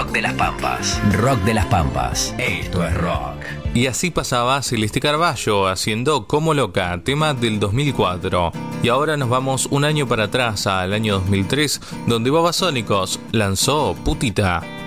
Rock de las Pampas. Rock de las Pampas. Esto es rock. Y así pasaba Celeste Carballo haciendo Como Loca, tema del 2004. Y ahora nos vamos un año para atrás, al año 2003, donde Babasónicos lanzó Putita.